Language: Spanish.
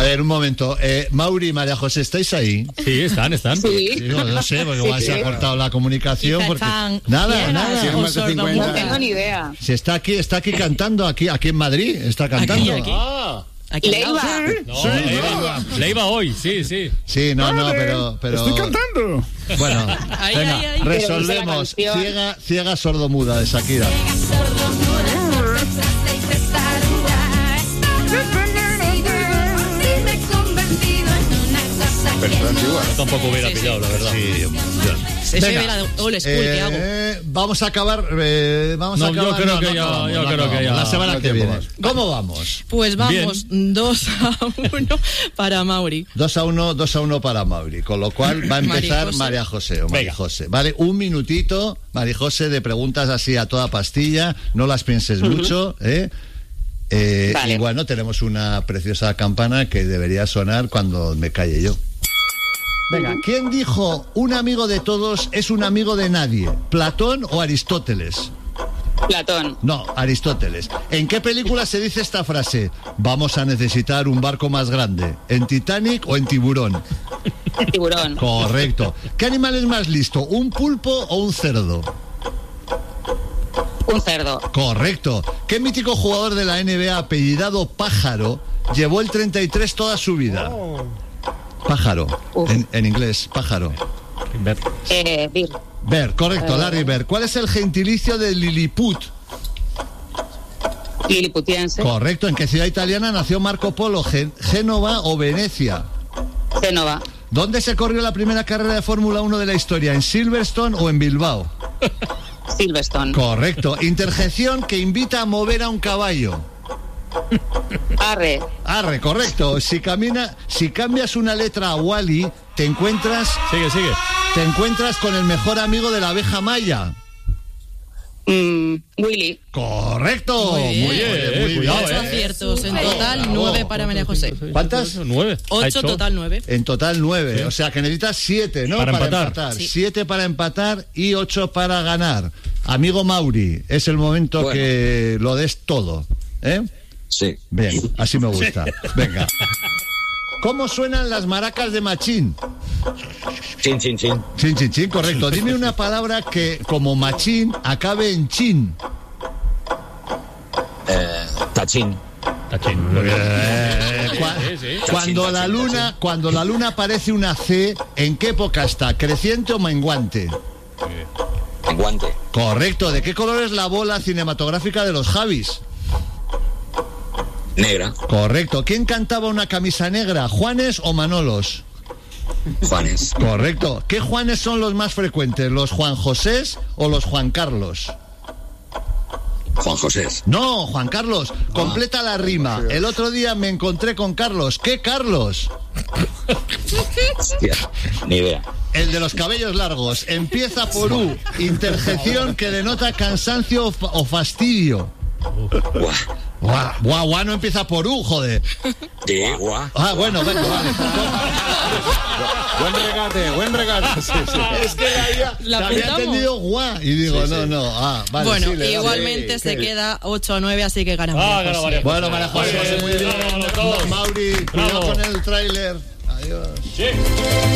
ver, un momento. Mauri y María José, ¿estáis ahí? Sí, están. Sí. Digo, no sé, porque igual se ha cortado la comunicación. Porque... Nada. No tengo ni idea. Si está aquí cantando, aquí en Madrid, está cantando. Aquí. Leiva. No, Leiva hoy, sí. Sí, no, pero... Estoy cantando. Bueno, Ahí, venga, ahí. resolvemos. Ciega sordomuda de Shakira. Pero está antigua. Yo tampoco hubiera pillado, la verdad. Sí, Ese era de old school, ¿qué hago? Vamos a acabar. Yo creo que ya. La semana que viene. ¿Cómo vamos? Pues vamos 2-1 para Mauri. 2-1 para Mauri. Con lo cual va a empezar María José. María José. Vale, un minutito, María José, de preguntas así a toda pastilla. No las pienses mucho, ¿eh? Vale. Y bueno, tenemos una preciosa campana que debería sonar cuando me calle yo. Venga, ¿quién dijo un amigo de todos es un amigo de nadie? ¿Platón o Aristóteles? Platón. No, Aristóteles. ¿En qué película se dice esta frase? Vamos a necesitar un barco más grande. ¿En Titanic o en Tiburón? Tiburón. Correcto. ¿Qué animal es más listo? ¿Un pulpo o un cerdo? Un cerdo. Correcto. ¿Qué mítico jugador de la NBA apellidado Pájaro llevó el 33 toda su vida? Pájaro. En inglés, pájaro. Bird. Bird, correcto, Larry Bird. ¿Cuál es el gentilicio de Lilliput? Liliputiense. Correcto. ¿En qué ciudad italiana nació Marco Polo? ¿Génova o Venecia? Génova. ¿Dónde se corrió la primera carrera de Fórmula 1 de la historia? ¿En Silverstone o en Bilbao? Silverstone. Correcto. Interjección que invita a mover a un caballo. Arre, correcto. Si cambias una letra a Wally, te encuentras con el mejor amigo de la abeja maya. Willy. Correcto. Muy bien. Cuidado, 8 aciertos. En total, 9 para María José. ¿Cuántas? 9. 8, total 9. En total 9. Sí. O sea que necesitas 7, ¿no? Para empatar. Sí. 7 para empatar y 8 para ganar. Amigo Mauri, es el momento que lo des todo, ¿eh? Sí. Bien, así me gusta. Venga. ¿Cómo suenan las maracas de Machín? Chin, chin, chin. Chin, chin, chin, correcto. Dime una palabra que, como machín, acabe en chin. Tachín. Cuando la luna parece una C, ¿en qué época está? ¿Creciente o menguante? Menguante. Correcto. ¿De qué color es la bola cinematográfica de los Javis? Negra. Correcto. ¿Quién cantaba una camisa negra? ¿Juanes o Manolos? Juanes. Correcto. ¿Qué Juanes son los más frecuentes? ¿Los Juan Josés o los Juan Carlos? Juan José. No, Juan Carlos. Completa la rima. El otro día me encontré con Carlos. ¿Qué Carlos? Hostia, ni idea. El de los cabellos largos. Empieza por U. Interjección que denota cansancio o fastidio. Guau, no empieza por U, joder. Sí, guau. Ah, bueno, venga, vale. Buen regate. Sí. Es que había entendido guau. Y digo, no. Ah, vale. Bueno, sí, igualmente se queda 8-9, así que gana María José. Bueno, María José, muy bien. Mauri, cuidado con el tráiler. Adiós. Sí.